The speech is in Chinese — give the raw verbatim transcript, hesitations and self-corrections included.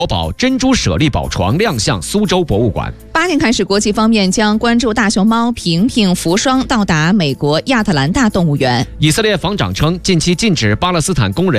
宝珍珠舍利宝床亮相苏州博物馆。 八点开始，国际方面将关注大熊猫平平福双到达美国亚特兰大动物园。 以色列防长称，近期禁止巴勒斯坦工人